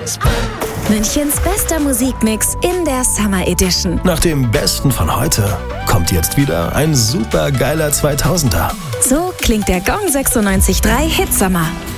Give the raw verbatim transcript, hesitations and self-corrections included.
Münchens bester Musikmix in der Summer Edition. Nach dem Besten von heute kommt jetzt wieder ein super geiler zweitausender. So klingt der Gong sechsundneunzig Komma drei Hitsommer.